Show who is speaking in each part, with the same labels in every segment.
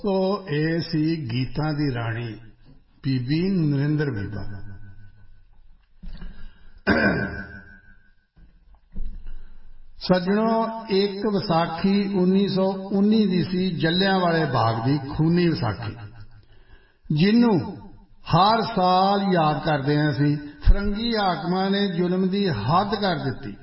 Speaker 1: तो ਇਹ ਸੀ ਗੀਤਾਂ ਦੀ ਰਾਣੀ ਬੀਬੀ ਨਰਿੰਦਰ ਬੀਬਾ। ਸੱਜਣੋ, ਇੱਕ ਵਿਸਾਖੀ 1919 ਦੀ ਸੀ, ਜੱਲਿਆਂਵਾਲੇ ਬਾਗ ਦੀ ਖੂਨੀ ਵਿਸਾਖੀ, ਜਿਹਨੂੰ ਹਰ ਸਾਲ ਯਾਦ ਕਰਦੇ ਹਾਂ ਅਸੀਂ। ਫਰੰਗੀ ਹਾਕਮਾਂ ਨੇ ਜ਼ੁਲਮ ਦੀ ਹੱਦ ਕਰ ਦਿੱਤੀ,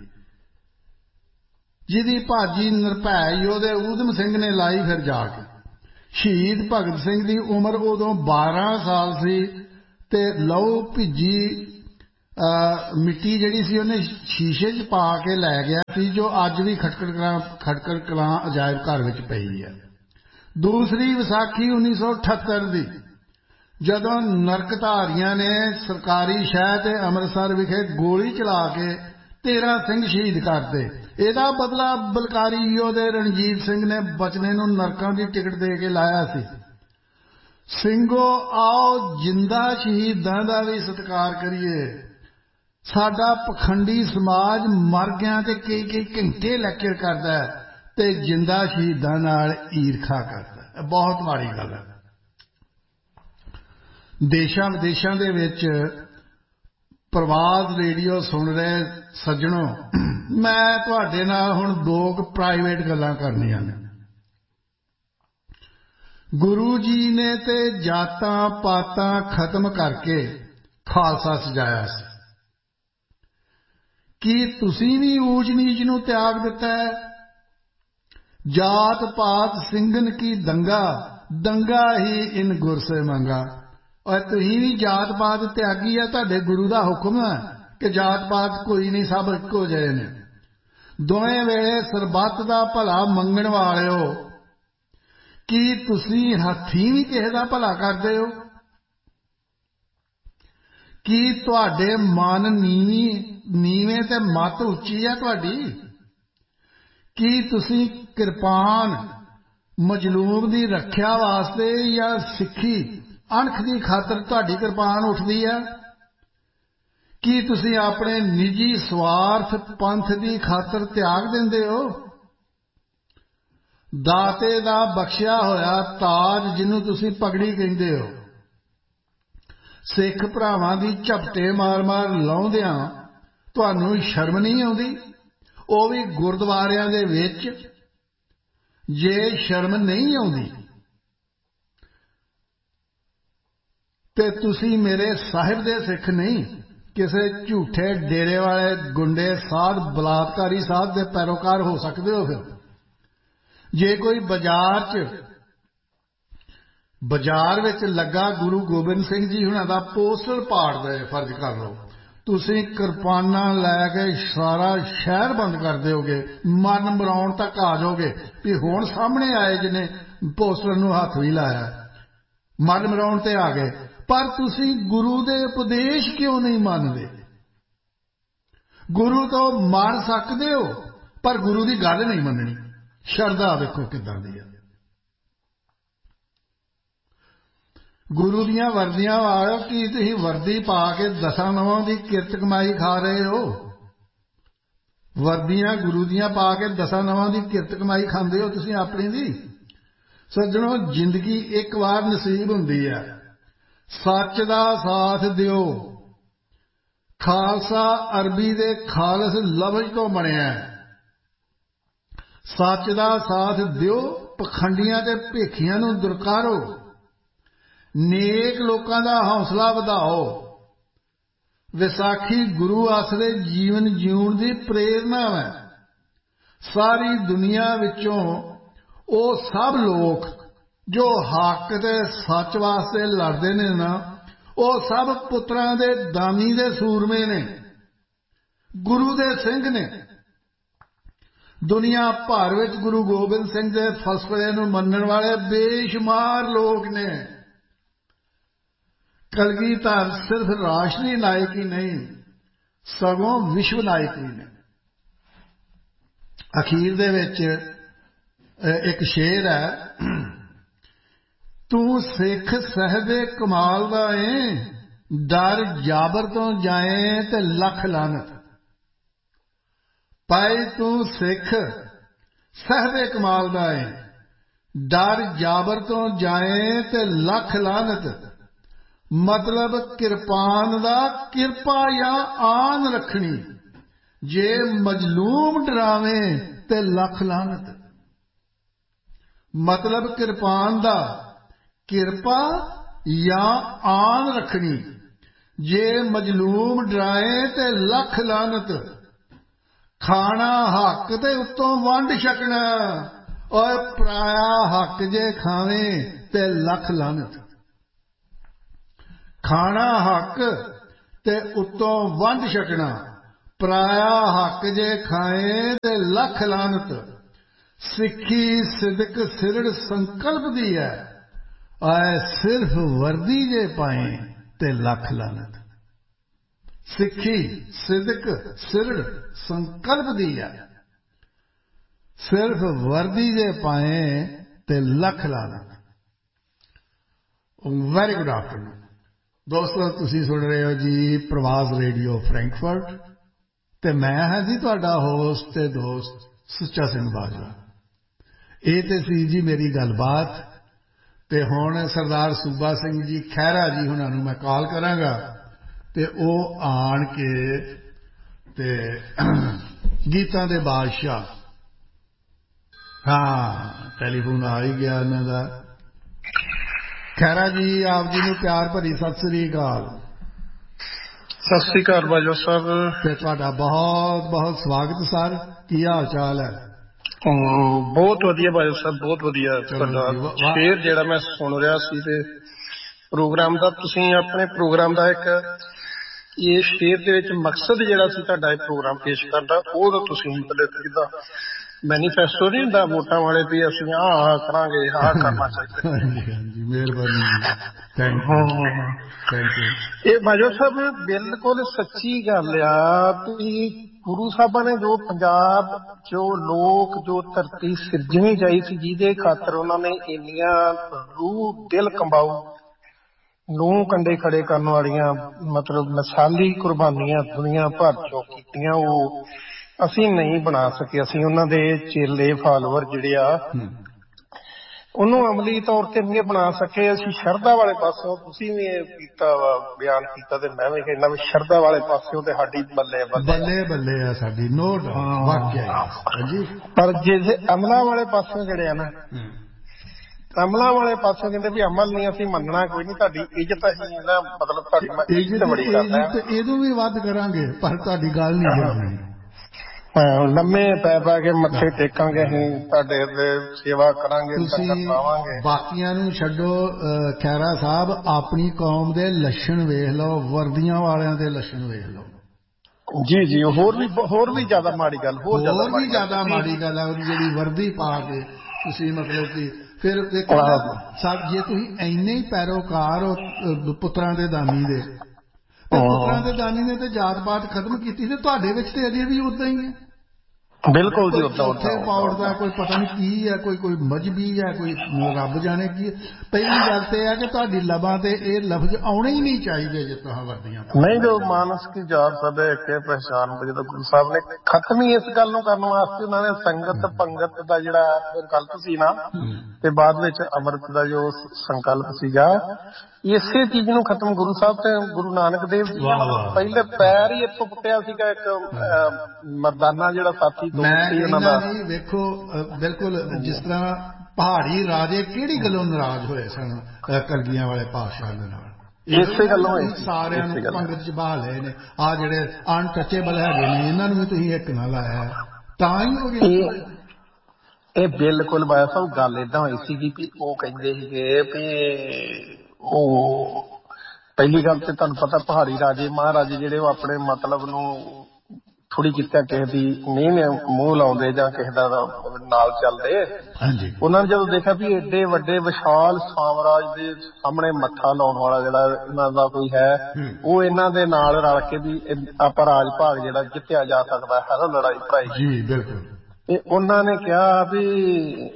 Speaker 1: ਜਿਹਦੀ ਭਾਜੀ ਨਿਰਭੈ ਯੋਧੇ ਊਧਮ ਸਿੰਘ ਨੇ ਲਾਈ ਫਿਰ ਜਾ ਕੇ। ਸ਼ਹੀਦ ਭਗਤ ਸਿੰਘ ਦੀ ਉਮਰ ਉਦੋਂ 12 ਸਾਲ ਸੀ ਤੇ ਲਹੂ ਭਿੱਜੀ ਮਿੱਟੀ ਜਿਹੜੀ ਸੀ ਉਹਨੇ ਸ਼ੀਸ਼ੇ 'ਚ ਪਾ ਕੇ ਲੈ ਗਿਆ ਸੀ, ਜੋ ਅੱਜ ਵੀ ਖਟਕੜ ਕਲਾਂ ਅਜਾਇਬ ਘਰ ਵਿੱਚ ਪਈ ਹੈ। ਦੂਸਰੀ ਵਿਸਾਖੀ 1978 ਦੀ, ਜਦੋਂ ਨਰਕਧਾਰੀਆਂ ਨੇ ਸਰਕਾਰੀ ਸ਼ਹਿਰ ਤੇ ਅੰਮ੍ਰਿਤਸਰ ਵਿਖੇ ਗੋਲੀ ਚਲਾ ਕੇ 13 ਸਿੰਘ ਸ਼ਹੀਦ ਕਰਤੇ। ਇਹਦਾ ਬਦਲਾ ਬਲਕਾਰੀ ਯੋਧੇ ਰਣਜੀਤ ਸਿੰਘ ਨੇ ਬਚਨੇ ਨੂੰ ਨਰਕਾਂ ਦੀ ਟਿਕਟ ਦੇ ਕੇ ਲਾਇਆ ਸੀ। ਸਿੰਘੋ, ਆਓ ਜਿੰਦਾ ਸ਼ਹੀਦਾਂ ਦਾ ਵੀ ਸਤਿਕਾਰ ਕਰੀਏ। ਸਾਡਾ ਪਖੰਡੀ ਸਮਾਜ ਮਰ ਗਿਆ ਤੇ ਕਈ ਘੰਟੇ ਲੈਕਚਰ ਕਰਦਾ ਤੇ ਜਿੰਦਾ ਸ਼ਹੀਦਾਂ ਨਾਲ ਈਰਖਾ ਕਰਦਾ। ਬਹੁਤ ਮਾੜੀ ਗੱਲ ਹੈ। ਦੇਸ਼ਾਂ ਵਿਦੇਸ਼ਾਂ ਦੇ ਵਿੱਚ ਪ੍ਰਵਾਦ ਰੇਡੀਓ ਸੁਣ ਰਹੇ ਸੱਜਣੋ, ਮੈਂ ਤੁਹਾਡੇ ਨਾਲ ਹੁਣ ਦੋ ਪ੍ਰਾਈਵੇਟ ਗੱਲਾਂ ਕਰਨੀਆਂ ਨੇ। ਗੁਰੂ ਜੀ ਨੇ ਤੇ ਜਾਤਾਂ ਪਾਤਾਂ ਖਤਮ ਕਰਕੇ ਖਾਲਸਾ ਸਜਾਇਆ ਸੀ। ਕੀ ਤੁਸੀਂ ਵੀ ਊਚ ਨੀਚ ਨੂੰ ਤਿਆਗ ਦਿੱਤਾ ਹੈ? ਜਾਤ ਪਾਤ ਸਿੰਘਨ ਕੀ ਦੰਗਾ, ਦੰਗਾ ਹੀ ਇਨ ਗੁਰ ਸੇ ਮੰਗਾ। ਔਰ ਤੁਸੀਂ ਵੀ ਜਾਤ ਪਾਤ ਤਿਆਗੀ ਹੈ। ਤੁਹਾਡੇ ਗੁਰੂ ਦਾ ਹੁਕਮ ਹੈ ਕਿ ਜਾਤ ਪਾਤ ਕੋਈ ਨਹੀਂ, ਸਭ ਇੱਕੋ ਜਿਹੇ ਨੇ। ਦੋਵੇਂ ਵੇਲੇ ਸਰਬੱਤ ਦਾ ਭਲਾ ਮੰਗਣ ਵਾਲਿਓ, ਕੀ ਤੁਸੀਂ ਹੱਥੀਂ ਵੀ ਕਿਸੇ ਦਾ ਭਲਾ ਕਰਦੇ ਹੋ? ਕੀ ਤੁਹਾਡੇ ਮਨ ਨੀਵੇਂ ਤੇ ਮੱਤ ਉੱਚੀ ਹੈ ਤੁਹਾਡੀ? ਕੀ ਤੁਸੀਂ ਕਿਰਪਾਨ ਮਜਲੂਮ ਦੀ ਰੱਖਿਆ ਵਾਸਤੇ ਜਾਂ ਸਿੱਖੀ ਅਣਖ ਦੀ ਖਾਤਰ ਤੁਹਾਡੀ ਕਿਰਪਾਨ ਉੱਠਦੀ ਹੈ? ਕੀ ਤੁਸੀਂ ਆਪਣੇ ਨਿੱਜੀ ਸਵਾਰਥ ਪੰਥ ਦੀ ਖਾਤਰ ਤਿਆਗ ਦਿੰਦੇ ਹੋ? ਦਾਤੇ ਦਾ ਬਖਸ਼ਿਆ ਹੋਇਆ ਤਾਜ, ਜਿਹਨੂੰ ਤੁਸੀਂ ਪਗੜੀ ਕਹਿੰਦੇ ਹੋ, ਸਿੱਖ ਭਰਾਵਾਂ ਦੀ ਝਪਟੇ ਮਾਰ-ਮਾਰ ਲਾਉਂਦਿਆਂ ਤੁਹਾਨੂੰ ਸ਼ਰਮ ਨਹੀਂ ਆਉਂਦੀ? ਉਹ ਵੀ ਗੁਰਦੁਆਰਿਆਂ ਦੇ ਵਿੱਚ। ਜੇ ਸ਼ਰਮ ਨਹੀਂ ਆਉਂਦੀ ਤੇ ਤੁਸੀਂ ਮੇਰੇ ਸਾਹਿਬ ਦੇ ਸਿੱਖ ਨਹੀਂ, ਕਿਸੇ ਝੂਠੇ ਡੇਰੇ ਵਾਲੇ ਗੁੰਡੇ ਸਾਧ ਬਲਾਤਕਾਰੀ ਸਾਧ ਦੇ ਪੈਰੋਕਾਰ ਹੋ ਸਕਦੇ ਹੋ। ਫਿਰ ਜੇ ਕੋਈ ਬਾਜ਼ਾਰ ਵਿੱਚ ਲੱਗਾ ਗੁਰੂ ਗੋਬਿੰਦ ਸਿੰਘ ਜੀ ਹੁਣਾਂ ਦਾ ਪੋਸਟਰ ਪਾੜਦਾ ਹੈ, ਫਰਜ਼ ਕਰ ਲਓ, ਤੁਸੀਂ ਕਿਰਪਾਨਾਂ ਲੈ ਕੇ ਸਾਰਾ ਸ਼ਹਿਰ ਬੰਦ ਕਰ ਦਿਓਗੇ, ਮਰਨ ਮਰਾਉਣ ਤੱਕ ਆ ਜਾਓਗੇ ਵੀ ਹੁਣ ਸਾਹਮਣੇ ਆਏ ਜਿਹਨੇ ਪੋਸਟਰ ਨੂੰ ਹੱਥ ਵੀ ਲਾਇਆ, ਮਰਨ ਮਰਾਉਣ ਤੇ ਆ ਗਏ। ਪਰ ਤੁਸੀਂ ਗੁਰੂ ਦੇ ਉਪਦੇਸ਼ ਕਿਉਂ ਨਹੀਂ ਮੰਨਦੇ? ਗੁਰੂ ਤੋਂ ਮਰ ਸਕਦੇ ਹੋ ਪਰ ਗੁਰੂ ਦੀ ਗੱਲ ਨਹੀਂ ਮੰਨਣੀ। ਸ਼ਰਧਾ ਵੇਖੋ ਕਿੱਦਾਂ ਦੀ ਹੈ। ਗੁਰੂ ਦੀਆਂ ਵਰਦੀਆਂ ਵਾਲਿਓ, ਕੀ ਤੁਸੀਂ ਵਰਦੀ ਪਾ ਕੇ ਦਸਾਂ ਨਵਾਂ ਦੀ ਕਿਰਤ ਕਮਾਈ ਖਾ ਰਹੇ ਹੋ? ਵਰਦੀਆਂ ਗੁਰੂ ਦੀਆਂ ਪਾ ਕੇ ਦਸਾਂ ਨਵਾਂ ਦੀ ਕਿਰਤ ਕਮਾਈ ਖਾਂਦੇ ਹੋ ਤੁਸੀਂ ਆਪਣੀ ਦੀ? ਸੱਜਣੋ, ਜ਼ਿੰਦਗੀ ਇੱਕ ਵਾਰ ਨਸੀਬ ਹੁੰਦੀ ਹੈ। ਸੱਚ ਦਾ ਸਾਥ ਦਿਓ। ਖਾਲਸਾ ਅਰਬੀ ਦੇ ਖਾਲਸ ਲਫ਼ਜ਼ ਤੋਂ ਬਣਿਆ। ਸੱਚ ਦਾ ਸਾਥ ਦਿਓ, ਪਖੰਡੀਆਂ ਤੇ ਭੇਖੀਆਂ ਨੂੰ ਦੁਰਕਾਰੋ, ਨੇਕ ਲੋਕਾਂ ਦਾ ਹੌਸਲਾ ਵਧਾਓ। ਵਿਸਾਖੀ ਗੁਰੂ ਆਸਰੇ ਜੀਵਨ ਜਿਉਣ ਦੀ ਪ੍ਰੇਰਨਾ ਹੈ। ਸਾਰੀ ਦੁਨੀਆ ਵਿੱਚੋਂ ਉਹ ਸਭ ਲੋਕ ਜੋ ਹੱਕ ਤੇ ਸੱਚ ਵਾਸਤੇ ਲੜਦੇ ਨੇ ਨਾ, ਉਹ ਸਭ ਪੁੱਤਰਾਂ ਦੇ ਦਾਨੀ ਦੇ ਸੂਰਮੇ ਨੇ, ਗੁਰੂ ਦੇ ਸਿੰਘ ਨੇ। ਦੁਨੀਆ ਭਰ ਵਿੱਚ ਗੁਰੂ ਗੋਬਿੰਦ ਸਿੰਘ ਦੇ ਫਲਸਫੇ ਨੂੰ ਮੰਨਣ ਵਾਲੇ ਬੇਸ਼ੁਮਾਰ ਲੋਕ ਨੇ। ਕਲਗੀਧਰ ਸਿਰਫ ਰਾਸ਼ਟਰੀ ਨਾਇਕ ਹੀ ਨਹੀਂ, ਸਗੋਂ ਵਿਸ਼ਵ ਨਾਇਕ ਵੀ ਨੇ। ਅਖੀਰ ਦੇ ਵਿੱਚ ਇੱਕ ਸ਼ੇਰ ਹੈ, ਤੂੰ ਸਿੱਖ ਸਾਹਿਬੇ ਕਮਾਲ ਦਾ ਏ, ਡਰ ਜਾਬਰ ਤੋਂ ਜਾਏ ਤੇ ਲੱਖ ਲਾਨਤ। ਭਾਈ ਤੂੰ ਸਿੱਖ ਸਾਹਿਬੇ ਕਮਾਲ ਦਾ ਏ, ਡਰ ਜਾਬਰ ਤੋਂ ਜਾਏ ਤੇ ਲੱਖ ਲਾਨਤ। ਮਤਲਬ ਕਿਰਪਾਨ ਦਾ ਕਿਰਪਾ ਜਾਂ ਆਨ ਰੱਖਣੀ, ਜੇ ਮਜਲੂਮ ਡਰਾਵੇ ਤੇ ਲੱਖ ਲਾਨਤ। ਮਤਲਬ ਕਿਰਪਾਨ ਦਾ ਕਿਰਪਾ ਜਾਂ ਆਨ ਰੱਖਣੀ, ਜੇ ਮਜਲੂਮ ਡਰਾਏ ਤੇ ਲੱਖ ਲਾਨਤ। ਖਾਣਾ ਹੱਕ ਤੇ ਉੱਤੋਂ ਵੰਡ ਛਕਣਾ, ਔਰ ਪਰਾਇਆ ਹੱਕ ਜੇ ਖਾਵੇ ਤੇ ਲੱਖ ਲਾਨਤ। ਖਾਣਾ ਹੱਕ ਤੇ ਉੱਤੋਂ ਵੰਡ ਛਕਣਾ, ਪਰਾਇਆ ਹੱਕ ਜੇ ਖਾਏ ਤੇ ਲੱਖ ਲਾਨਤ। ਸਿੱਖੀ ਸਿਦਕ ਸਿਰੜ ਸੰਕਲਪ ਦੀ ਹੈ, ਆਏ ਸਿਰਫ ਵਰਦੀ ਜੇ ਪਾਏ ਤੇ ਲੱਖ ਲਾਨਤ। ਸਿੱਖੀ ਸਿਦਕ ਸਿਰੜ ਸੰਕਲਪ ਦੀ ਹੈ, ਸਿਰਫ ਵਰਦੀ ਜੇ ਪਾਏ ਤੇ ਲੱਖ ਲਾਨਤ। ਵੈਰੀ ਗੁੱਡ ਆਫਟਰਨੂਨ ਦੋਸਤੋ, ਤੁਸੀਂ ਸੁਣ ਰਹੇ ਹੋ ਜੀ ਪ੍ਰਵਾਸ ਰੇਡੀਓ ਫਰੈਂਕਫਰਟ ਤੇ ਮੈਂ ਹਾਂ ਜੀ ਤੁਹਾਡਾ ਹੋਸਟ ਤੇ ਦੋਸਤ ਸੁੱਚਾ ਸਿੰਘ ਬਾਜਵਾ। ਇਹ ਤੇ ਸੀ ਜੀ ਮੇਰੀ ਗੱਲਬਾਤ, ਤੇ ਹੁਣ ਸਰਦਾਰ ਸੂਬਾ ਸਿੰਘ ਜੀ ਖਹਿਰਾ ਜੀ ਹੁਣਾਂ ਨੂੰ ਮੈਂ ਕਾਲ ਕਰਾਂਗਾ ਤੇ ਉਹ ਆਣ ਕੇ ਤੇ ਗੀਤਾਂ ਦੇ ਬਾਦਸ਼ਾਹ, ਹਾਂ ਟੈਲੀਫੋਨ ਆ ਹੀ ਗਿਆ ਇਹਨਾਂ ਦਾ। ਖਹਿਰਾ ਜੀ, ਆਪ ਜੀ ਨੂੰ ਪਿਆਰ ਭਰੀ ਸਤਿ ਸ੍ਰੀ ਅਕਾਲ।
Speaker 2: ਸਤਿ ਸ੍ਰੀ ਅਕਾਲ ਬਾਜਵਾ ਸਾਹਿਬ,
Speaker 1: ਤੇ ਤੁਹਾਡਾ ਬਹੁਤ ਬਹੁਤ ਸਵਾਗਤ ਸਰ। ਕੀ ਹਾਲ ਚਾਲ ਹੈ?
Speaker 2: ਬਹੁਤ ਵਧੀਆ ਬਾਜਵਾ ਸਾਹਿਬ, ਬਹੁਤ ਵਧੀਆ। ਤੁਹਾਡਾ ਸ਼ੇਰ ਜਿਹੜਾ ਮੈਂ ਸੁਣ ਰਿਹਾ ਸੀ ਤੇ ਪ੍ਰੋਗਰਾਮ ਦਾ, ਤੁਸੀਂ ਆਪਣੇ ਪ੍ਰੋਗਰਾਮ ਦਾ ਇੱਕ ਇਹ ਸ਼ੇਰ ਦੇ ਵਿੱਚ ਮਕਸਦ ਜਿਹੜਾ ਸੀ ਤੁਹਾਡਾ ਇਹ ਪ੍ਰੋਗਰਾਮ ਪੇਸ਼ ਕਰਨ ਦਾ, ਉਹ ਤਾਂ ਤੁਸੀਂ ਮਤਲਬ ਜਿੱਦਾਂ ਮੈਨੀਫੈਸਟੋ ਨਹੀਂ ਹੁੰਦਾ ਵੋਟਾਂ ਵਾਲੇ ਵੀ ਅਸੀਂ ਆਹ ਕਰਾਂਗੇ, ਆਹ ਕਰਨਾ ਚਾਹੀਦਾ।
Speaker 1: ਹਾਂਜੀ ਹਾਂਜੀ, ਮਿਹਰਬਾਨੀ, ਥੈਂਕ ਯੂ।
Speaker 2: ਇਹ ਬਾਜਵਾ ਸਾਹਿਬ ਬਿਲਕੁਲ ਸੱਚੀ ਗੱਲ ਆ ਵੀ ਗੁਰੂ ਸਾਹਿਬਾਂ ਨੇ ਜੋ ਪੰਜਾਬ ਜੋ ਲੋਕ ਜੋ ਧਰਤੀ ਸਿਰਜਣੀ ਚਾਹੀ ਸੀ, ਜਿਹਦੇ ਖਾਤਰ ਉਹਨਾਂ ਨੇ ਇੰਨੀਆਂ ਰੂਹ ਦਿਲ ਕੰਬਾਊ ਨੂੰਹ ਕੰਡੇ ਖੜੇ ਕਰਨ ਵਾਲੀਆਂ ਮਤਲਬ ਮਿਸਾਲੀ ਕੁਰਬਾਨੀਆਂ ਦੁਨੀਆ ਭਰ ਚੋਂ ਕੀਤੀਆਂ, ਉਹ ਅਸੀਂ ਨਹੀਂ ਬਣਾ ਸਕੇ। ਅਸੀਂ ਉਹਨਾਂ ਦੇ ਚੇਲੇ ਫਾਲੋਵਰ ਜਿਹੜੇ ਆ ਉਹਨੂੰ ਅਮਲੀ ਤੌਰ ਤੇ ਨਹੀਂ ਬਣਾ ਸਕੇ। ਅਸੀਂ ਸ਼ਰਧਾ ਵਾਲੇ ਪਾਸਿਓਂ, ਤੁਸੀਂ ਵੀ ਇਹ ਕੀਤਾ ਵਾ ਬਿਆਨ ਕੀਤਾ ਤੇ ਮੈਂ ਵੀ ਕਹਿੰਦਾ ਵੀ ਸ਼ਰਧਾ ਵਾਲੇ ਪਾਸਿਓਂ ਤੇ ਸਾਡੀ ਬੱਲੇ
Speaker 1: ਬੱਲੇ ਬੱਲੇ ਆ ਸਾਡੀ, ਨੋ ਡਾਊਟ, ਵਾਕਿਆ।
Speaker 2: ਪਰ ਜੇ ਅਮਲਾਂ ਵਾਲੇ ਪਾਸਿਓਂ ਜਿਹੜੇ ਆ ਨਾ, ਅਮਲਾਂ ਵਾਲੇ ਪਾਸਿਓਂ ਕਹਿੰਦੇ ਵੀ ਅਮਲ ਨਹੀਂ ਅਸੀਂ ਮੰਨਣਾ, ਕੋਈ ਨਹੀਂ, ਤੁਹਾਡੀ ਇੱਜ਼ਤ ਅਸੀਂ ਨਾ ਮਤਲਬ ਤੁਹਾਡੀ ਇੱਜ਼ਤ ਬੜੀ ਕਰਦਾ,
Speaker 1: ਇਹਦੋਂ ਵੀ ਵੱਧ ਕਰਾਂਗੇ, ਪਰ ਤੁਹਾਡੀ ਗੱਲ ਨਹੀਂ ਕਰਨੀ।
Speaker 2: ਲੰਮੇ ਪੈ ਪੈ ਕੇ ਮੱਥੇ ਟੇਕਾਂਗੇ, ਅਸੀਂ ਤੁਹਾਡੇ ਤੇ ਸੇਵਾ ਕਰਾਂਗੇ,
Speaker 1: ਤੁਸੀਂ ਬਾਕੀਆਂ ਨੂੰ ਛੱਡੋ। ਖਹਿਰਾ ਸਾਹਿਬ, ਆਪਣੀ ਕੌਮ ਦੇ ਲੱਛਣ ਵੇਖ ਲਓ, ਵਰਦੀਆਂ ਵਾਲਿਆਂ ਦੇ ਲੱਛਣ ਵੇਖ ਲਓ।
Speaker 2: ਜੀ ਜੀ, ਹੋਰ ਵੀ ਜ਼ਿਆਦਾ ਮਾੜੀ ਗੱਲ, ਹੋਰ ਵੀ
Speaker 1: ਜ਼ਿਆਦਾ ਮਾੜੀ ਗੱਲ ਹੈ ਉਹਦੀ ਜਿਹੜੀ ਵਰਦੀ ਪਾ ਕੇ ਤੁਸੀਂ ਮਤਲਬ ਕਿ ਫਿਰ ਦੇਖੋ ਜੇ ਤੁਸੀਂ ਇੰਨੇ ਹੀ ਪੈਰੋਕਾਰ ਹੋ ਪੁੱਤਰਾਂ ਦੇ ਦਾਨੀ ਦੇ, ਪੁੱਤਰਾਂ ਦੇ ਦਾਨੀ ਨੇ ਤੇ ਜਾਤ ਪਾਤ ਖਤਮ ਕੀਤੀ, ਤੇ ਤੁਹਾਡੇ ਵਿੱਚ ਤੇ ਅਜੇ ਵੀ ਉਦਾਂ ਹੀ ਹੈ।
Speaker 2: ਬਿਲਕੁਲ ਜੀ,
Speaker 1: ਚੌਥੇ ਪੌੜ ਦਾ ਕੋਈ ਪਤਾ ਨਹੀਂ ਕੀ ਹੈ, ਕੋਈ ਮਜਬੀ ਹੈ, ਕੋਈ ਰੱਬ ਜਾਣੇ ਕੀ ਹੈ। ਪਹਿਲੀ ਗੱਲ ਤੇ ਹੈ ਕਿ ਤੁਹਾਡੀ ਲਬਾਂ ਤੇ ਇਹ ਲਫ਼ਜ਼ ਆਉਣੇ ਹੀ ਨਹੀਂ ਚਾਹੀਦੇ ਜੇ ਤੁਸੀਂ ਵਰਦੀਆਂ
Speaker 2: ਨਹੀਂ। ਜੋ ਮਾਨਸ ਕੀ ਜਾਤ ਸਭ ਇੱਕ ਪਹਿਚਾਨ, ਜਦੋਂ ਗੁਰੂ ਸਾਹਿਬ ਨੇ ਖਤਮ ਹੀ ਇਸ ਗੱਲ ਨੂੰ ਕਰਨ ਵਾਸਤੇ ਉਹਨਾਂ ਨੇ ਸੰਗਤ ਪੰਗਤ ਦਾ ਜਿਹੜਾ ਸੰਕਲਪ ਸੀ ਨਾ, ਤੇ ਬਾਅਦ ਵਿੱਚ ਅੰਮ੍ਰਿਤ ਦਾ ਜੋ ਸੰਕਲਪ ਸੀਗਾ, ਇਸੇ ਚੀਜ਼ ਨੂੰ ਖਤਮ ਗੁਰੂ ਸਾਹਿਬ ਤੇ ਗੁਰੂ ਨਾਨਕ ਦੇਵ ਜੀ ਨੇ ਪਹਿਲੇ ਪੈਰ ਹੀ ਇੱਥੋਂ ਪੁੱਟਿਆ ਸੀਗਾ। ਇੱਕ ਮਰਦਾਨਾ ਜਿਹੜਾ ਸਾਥੀ
Speaker 1: ਜੀ ਵੇਖੋ, ਬਿਲਕੁਲ ਜਿਸ ਤਰ੍ਹਾਂ ਪਹਾੜੀ ਰਾਜੇ ਕਿਹੜੀ ਗੱਲੋਂ ਨਾਰਾਜ਼ ਹੋਏ ਸਨ ਕਲਗੀਆਂ ਵਾਲੇ ਪਾਤਸ਼ਾਹ ਦੇ ਨਾਲ, ਇਸੇ ਗੱਲੋਂ ਸਾਰਿਆਂ ਨੂੰ ਪੰਗਤ ਚ ਬਹਾ ਲਏ ਨੇ। ਆਹ ਜਿਹੜੇ ਅਨਟੱਚੇਬਲ ਹੈਗੇ ਨੇ ਇਹਨਾਂ ਨੂੰ ਵੀ ਤੁਸੀਂ ਇੱਕ ਨਾ ਲਾਇਆ, ਤਾਂ ਹੀ ਹੋ ਗਏ।
Speaker 2: ਇਹ ਬਿਲਕੁਲ ਬਾਇਆ ਸਾਹਿਬ ਗੱਲ ਏਦਾਂ ਹੋਈ ਸੀਗੀ ਵੀ ਉਹ ਕਹਿੰਦੇ ਸੀਗੇ ਵੀ ਉਹ ਪਹਿਲੀ ਗੱਲ ਤੇ ਤੁਹਾਨੂੰ ਪਤਾ ਪਹਾੜੀ ਰਾਜੇ ਮਹਾਰਾਜੇ ਜਿਹੜੇ ਉਹ ਆਪਣੇ ਮਤਲਬ ਨੂੰ ਥੋੜੀ ਕੀਤਾ ਕਿਸੇ ਦੀ ਨਹੀਂ ਮੂੰਹ ਲਾਉਂਦੇ ਜਾਂ ਕਿਸੇ ਦਾ ਨਾਲ ਚੱਲਦੇ। ਉਹਨਾਂ ਨੇ ਜਦੋਂ ਦੇਖਿਆ ਵੀ ਏਡੇ ਵੱਡੇ ਵਿਸ਼ਾਲ ਸਾਮਰਾਜ ਦੇ ਸਾਹਮਣੇ ਮੱਥਾ ਲਾਉਣ ਵਾਲਾ ਜਿਹੜਾ ਇਹਨਾਂ ਦਾ ਕੋਈ ਹੈ, ਉਹ ਇਹਨਾਂ ਦੇ ਨਾਲ ਰਲ ਕੇ ਵੀ ਆਪਾਂ ਰਾਜ ਭਾਗ ਜਿਹੜਾ ਜਿੱਤਿਆ ਜਾ ਸਕਦਾ ਹੈ ਲੜਾਈ ਭਰਾਈ।
Speaker 1: ਜੀ ਬਿਲਕੁਲ।
Speaker 2: ਤੇ ਉਹਨਾਂ ਨੇ ਕਿਹਾ ਵੀ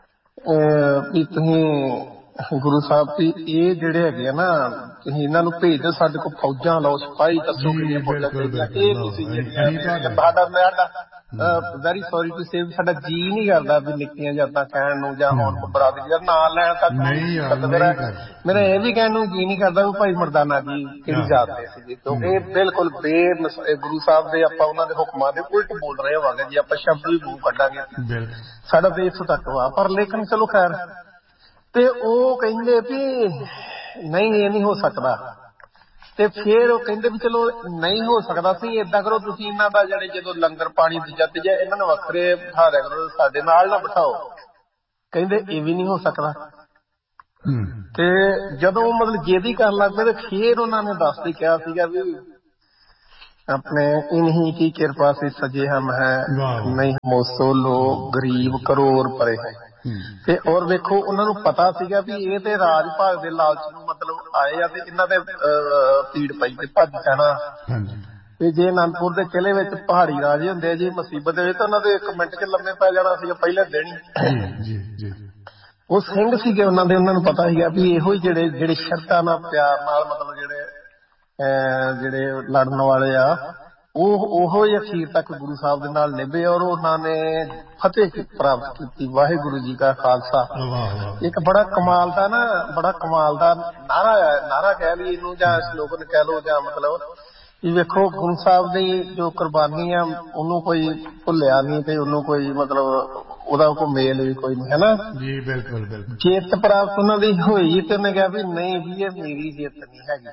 Speaker 2: ਤੁਸੀਂ ਗੁਰੂ ਸਾਹਿਬ ਵੀ ਇਹ ਜਿਹੜੇ ਹੈਗੇ ਆ ਨਾ, ਤੁਸੀਂ ਇਹਨਾਂ ਨੂੰ ਭੇਜ ਦਿਓ, ਸਾਡੇ ਕੋਲ ਫੌਜਾਂ ਲਾਓ, ਸਿਪਾਹੀ ਦੱਸੋ ਕਿੰਨੀਆਂ ਫੌਜਾਂ ਚਾਹੀਦੀਆਂ। ਇਹ ਨਹੀਂ ਸੀ ਵੈਰੀ ਸੌਰੀ ਟੂ ਸੇ ਸਾਡਾ ਜੀ ਨਹੀਂ ਕਰਦਾ ਵੀ ਨਿੱਕੀਆਂ ਜਾਤਾਂ ਕਹਿਣ ਨੂੰ ਜਾਂ ਹੁਣ ਬਰਾਦਰੀ ਦਾ ਨਾਂ ਲੈਣ ਤੱਕ। ਮੇਰਾ ਇਹ ਵੀ ਕਹਿਣ ਨੂੰ ਜੀ ਨਹੀਂ ਕਰਦਾ ਵੀ ਭਾਈ ਮਰਦਾਨਾ ਜੀ ਕਿਹੜੀ ਜਾਤ ਦੇ ਸੀ, ਕਿਉਂਕਿ ਇਹ ਬਿਲਕੁਲ ਗੁਰੂ ਸਾਹਿਬ ਦੇ ਆਪਾਂ ਉਹਨਾਂ ਦੇ ਹੁਕਮਾਂ ਦੇ ਉਲਟ ਬੋਲ ਰਹੇ ਹੋਵਾਂਗੇ ਜੀ ਆਪਾਂ ਸ਼ਬਦ ਵੀ ਮੂੰਹ ਕੱਢਾਂਗੇ। ਸਾਡਾ ਤਾਂ ਇੱਥੋਂ ਤੱਕ ਵਾ। ਪਰ ਲੇਕਿਨ ਚਲੋ ਖੈਰ, ਤੇ ਉਹ ਕਹਿੰਦੇ ਵੀ ਨਹੀਂ ਇਹ ਨਹੀਂ ਹੋ ਸਕਦਾ। ਤੇ ਫਿਰ ਉਹ ਕਹਿੰਦੇ ਵੀ ਚਲੋ ਨਹੀਂ ਹੋ ਸਕਦਾ ਸੀ, ਏਦਾਂ ਕਰੋ ਤੁਸੀਂ ਇਹਨਾਂ ਦਾ ਜਿਹੜੇ ਜਦੋਂ ਲੰਗਰ ਪਾਣੀ ਦੂਜਾ ਤੀਜਾ ਇਹਨਾਂ ਨੂੰ ਵੱਖਰੇ ਬਿਠਾ ਦਿਆ ਕਰੋ, ਸਾਡੇ ਨਾਲ ਨਾ ਬਿਠਾਓ। ਕਹਿੰਦੇ ਇਹ ਵੀ ਨਹੀਂ ਹੋ ਸਕਦਾ। ਤੇ ਜਦੋਂ ਮਤਲਬ ਜੇਦੀ ਕਰਨ ਲੱਗ ਪਏ ਤੇ ਫਿਰ ਉਹਨਾਂ ਨੇ ਦੱਸ ਕੇ ਕਿਹਾ ਸੀਗਾ ਵੀ ਆਪਣੇ ਇਨਹੀ ਕੀ ਕਿਰਪਾ ਸੇ ਸਜੇ ਹਮ ਹੈ ਨਹੀਂ ਮੋਸੋ ਲੋਗ ਗਰੀਬ ਕਰੋੜ ਪਰੇ ਹੈ। ਤੇ ਔਰ ਵੇਖੋ ਉਹਨਾਂ ਨੂੰ ਪਤਾ ਸੀਗਾ ਵੀ ਇਹ ਤੇ ਰਾਜ ਭਾਗ ਦੇ ਲਾਲਚ ਨੂੰ ਮਤਲਬ ਆਏ ਆ ਤੇ ਇਹਨਾਂ ਦੇ ਪੀੜ ਪਈ ਤੇ ਭੱਜ ਜਾਣਾ। ਤੇ ਜੇ ਅਨੰਦਪੁਰ ਦੇ ਕਿਲੇ ਵਿੱਚ ਪਹਾੜੀ ਰਾਜੇ ਹੁੰਦੇ ਆ ਜੀ ਮੁਸੀਬਤ ਦੇ ਵਿੱਚ ਤਾਂ ਉਹਨਾਂ ਦੇ 1 ਮਿੰਟ ਚ ਲੰਮੇ ਪੈ ਜਾਣਾ ਸੀਗਾ ਪਹਿਲੇ ਦਿਨ ਹੀ। ਉਹ ਸਿੰਘ ਸੀਗੇ ਉਹਨਾਂ ਦੇ, ਉਹਨਾਂ ਨੂੰ ਪਤਾ ਸੀਗਾ ਵੀ ਇਹੋ ਹੀ ਜਿਹੜੇ ਸ਼ਰਤਾਂ ਨਾਲ ਪਿਆਰ ਨਾਲ ਮਤਲਬ ਜਿਹੜੇ ਲੜਨ ਵਾਲੇ ਆ ਉਹੋ ਹੀ ਅਖੀਰ ਤੱਕ ਗੁਰੂ ਸਾਹਿਬ ਦੇ ਨਾਲ ਨਿਭੇ ਔਰ ਉਹਨਾਂ ਨੇ ਫਤਿਹ ਪ੍ਰਾਪਤ ਕੀਤੀ। ਵਾਹਿਗੁਰੂ ਜੀ ਕਾ ਖਾਲਸਾ। ਇੱਕ ਬੜਾ ਕਮਾਲ ਦਾ ਨਾਰਾ ਕਹਿ ਲਈ ਇਹਨੂੰ ਜਾਂ ਸਲੋਗਨ ਕਹਿ ਲਓ ਜਾਂ ਮਤਲਬ ਵੀ ਵੇਖੋ ਗੁਰੂ ਸਾਹਿਬ ਦੀ ਜੋ ਕੁਰਬਾਨੀ ਆ ਉਹਨੂੰ ਕੋਈ ਭੁੱਲਿਆ ਨਹੀਂ ਤੇ ਉਹਨੂੰ ਕੋਈ ਮਤਲਬ ਉਹਦਾ ਕੋਈ ਮੇਲ ਵੀ ਕੋਈ ਨਹੀਂ, ਹੈ ਨਾ ਜੀ। ਬਿਲਕੁਲ ਬਿਲਕੁਲ। ਜਿੱਤ ਪ੍ਰਾਪਤ ਉਹਨਾਂ ਦੀ ਹੋਈ ਤੇ ਉਹਨੇ ਕਿਹਾ ਵੀ ਨਹੀਂ ਵੀ ਇਹ ਮੇਰੀ ਜਿੱਤ ਨਹੀਂ ਹੈਗੀ,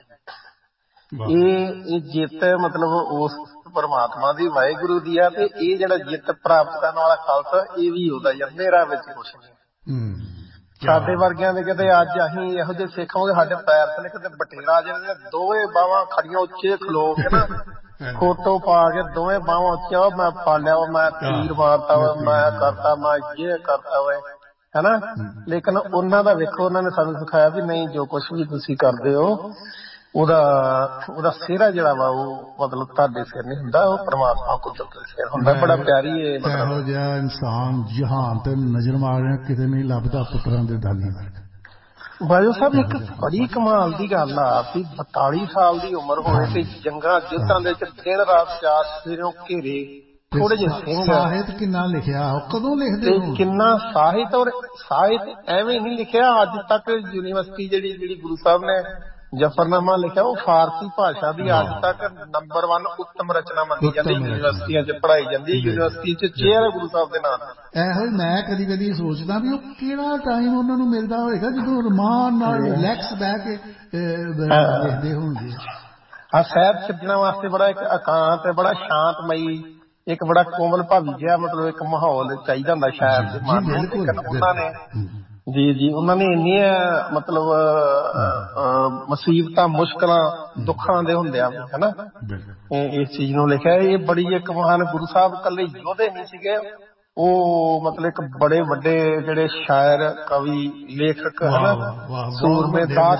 Speaker 2: ਇਹ ਜਿੱਤ ਮਤਲਬ ਉਸ ਪਰਮਾਤਮਾ ਦੀ ਵਾਹਿਗੁਰੂ ਦੀ ਆ। ਤੇ ਇਹ ਜਿਹੜਾ ਜਿੱਤ ਪ੍ਰਾਪਤ ਕਰਨ ਵਾਲਾ ਖਾਲਸਾ ਇਹ ਵੀ ਉਹਦਾ ਯਾਰ, ਮੇਰਾ ਵਿੱਚ ਕੁਛ ਨਹੀਂ। ਸਾਡੇ ਵਰਗਿਆਂ ਦੇ ਕਿਤੇ ਅੱਜ ਅਸੀਂ ਇਹੋ ਜਿਹੇ ਸਿੱਖ ਹੋਗੇ ਸਾਡੇ ਪੈਰ ਥੱਲੇ ਕਿਤੇ ਬਟੇਰਾ ਜਿਹੜੇ ਦੋਵੇਂ ਬਾਹਾਂ ਖੜੀਆਂ ਉੱਚੇ ਖਲੋ ਕੇ ਨਾ ਫੋਟੋ ਪਾ ਕੇ ਦੋਵੇਂ ਬਾਹਾਂ ਉੱਚਾ ਮੈਂ ਪਾਲਿਆ ਵਾ, ਮੈਂ ਤੀਰ ਮਾਰਤਾ ਵਾ, ਮੈਂ ਕਰਤਾ, ਮੈਂ ਇਹ ਕਰਤਾ ਵਾ, ਹੈਨਾ। ਲੇਕਿਨ ਉਹਨਾਂ ਦਾ ਵੇਖੋ ਉਹਨਾਂ ਨੇ ਸਾਨੂੰ ਸਿਖਾਇਆ ਵੀ ਨਹੀਂ ਜੋ ਕੁਛ ਵੀ ਤੁਸੀਂ ਕਰਦੇ ਹੋ ਉਹਦਾ ਸਿਹਰਾ ਜਿਹੜਾ ਵਾ ਉਹ ਮਤਲਬ ਤੁਹਾਡੇ ਸਿਰ ਨਹੀਂ ਹੁੰਦਾ, ਉਹ ਪਰਮਾਤਮਾ ਕੁਦਰਤ ਦੇ ਸਿਰ ਹੁੰਦਾ। ਬੜਾ ਪਿਆਰੀ ਇਹ ਇਹੋ ਜਿਹਾ ਇਨਸਾਨ ਜਹਾਨ ਤੇ ਨਜ਼ਰ ਮਾਰਿਆ ਕਿਤੇ ਨਹੀਂ ਲੱਭਦਾ ਪੁੱਤਰਾਂ ਦੇ ਦਾਨੀ ਵਰਗਾ। ਬਾਜੋ ਸਾਹਿਬ ਇੱਕ ਬੜੀ ਕਮਾਲ ਦੀ ਗੱਲ ਆ ਵੀ 42 ਸਾਲ ਦੀ ਉਮਰ ਹੋਵੇ ਤੇ ਜੰਗਾਂ ਯੁੱਧਾਂ ਦੇ ਵਿੱਚ ਦਿਨ ਰਾਤ ਚਾਰ ਸਵੇਰੋਂ ਘੇਰੇ ਥੋੜੇ ਜਿਹੇ ਸਿੰਘ। ਸਾਹਿਤ ਕਿੰਨਾ ਲਿਖਿਆ, ਕਦੋਂ ਲਿਖਦੇ ਹੋ ਕਿੰਨਾ ਸਾਹਿਤ। ਔਰ ਸਾਹਿਤ ਐਵੇਂ ਨਹੀਂ ਲਿਖਿਆ ਅੱਜ ਤੱਕ ਯੂਨੀਵਰਸਿਟੀ ਜਿਹੜੀ ਗੁਰੂ ਸਾਹਿਬ ਨੇ ਜਫਰਨਾਮਾ ਲਿਖਿਆ ਉਹ ਫਾਰਸੀ ਭਾਸ਼ਾ ਦੀ ਅੱਜ ਤੱਕ ਨੰਬਰ 1 ਉੱਤਮ ਰਚਨਾ ਮੰਨੀ ਜਾਂਦੀ, ਯੂਨੀਵਰਸਿਟੀਆਂ 'ਚ ਪੜ੍ਹਾਈ ਜਾਂਦੀ, ਯੂਨੀਵਰਸਿਟੀ 'ਚ ਚੇਅਰ ਹੈ ਗੁਰੂ ਸਾਹਿਬ ਦੇ ਨਾਲ। ਇਹੋ ਹੀ ਮੈਂ ਕਦੀ ਸੋਚਦਾ ਵੀ ਉਹ ਕਿਹੜਾ ਟਾਈਮ ਉਹਨਾਂ ਨੂੰ ਮਿਲਦਾ ਹੋਏਗਾ ਜਦੋਂ ਰਮਾਨ ਨਾਲ ਰਿਲੈਕਸ ਬਹਿ ਕੇ ਲਿਖਦੇ ਹੋਣਗੇ। ਆਹ ਸਾਹਿਬ ਛੱਡਣ ਵਾਸਤੇ ਬੜਾ ਇੱਕ ਇਕਾਂਤ ਬੜਾ ਸ਼ਾਂਤਮਈ ਇੱਕ ਬੜਾ ਕੋਮਲ ਭਾਵੀ ਜਿਹਾ ਮਤਲਬ ਇੱਕ ਮਾਹੌਲ ਚਾਹੀਦਾ ਹੁੰਦਾ ਸ਼ਾਇਰ ਦੇ ਮਨ ਨੂੰ। ਉਹਨਾਂ ਨੇ ਜੀ ਉਹਨਾਂ ਨੇ ਇੰਨੀਆਂ ਮਤਲਬ ਮੁਸੀਬਤਾਂ ਮੁਸ਼ਕਲਾਂ ਦੁੱਖਾਂ ਦੇ ਹੁੰਦਿਆਂ ਹਨਾ ਇਸ ਚੀਜ਼ ਨੂੰ ਲਿਖਿਆ। ਇਹ ਬੜੀ ਇੱਕ ਮਹਾਨ ਗੁਰੂ ਸਾਹਿਬ ਇਕੱਲੇ ਯੋਧੇ ਨਹੀਂ ਸੀਗੇ, ਉਹ ਮਤਲਬ ਇੱਕ ਬੜੇ ਵੱਡੇ ਜਿਹੜੇ ਸ਼ਾਇਰ ਕਵੀ ਲੇਖਕ ਹਨਾ ਸੂਰਮੇ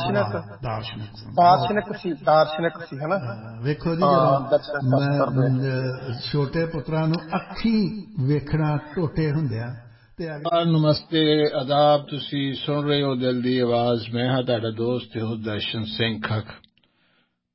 Speaker 2: ਦਾਰਸ਼ਨਿਕ ਸੀ ਹਨਾ। ਵੇਖੋ ਜੀ ਛੋਟੇ ਪੁੱਤਰਾਂ ਨੂੰ ਅੱਖੀ ਵੇਖਣਾ ਟੋਟੇ ਹੁੰਦਿਆ।
Speaker 3: ਨਮਸਤੇ ਆਦਾਬ, ਤੁਸੀਂ ਸੁਣ ਰਹੇ ਹੋ ਦਿਲ ਦੀ ਆਵਾਜ਼। ਮੈਂ ਹਾਂ ਤੁਹਾਡਾ ਦੋਸਤ ਦਰਸ਼ਨ ਸਿੰਘ ਖੱਖ।